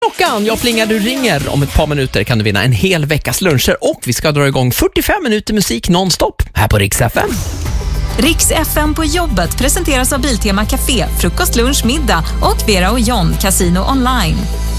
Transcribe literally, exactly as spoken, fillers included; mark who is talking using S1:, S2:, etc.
S1: Klockan, jag plingar, du ringer. Om ett par minuter kan du vinna en hel veckas luncher och vi ska dra igång fyrtiofem minuter musik nonstop här på Rix F M.
S2: Rix F M på jobbet presenteras av Biltema Café, frukost, lunch, middag och Vera och John Casino Online.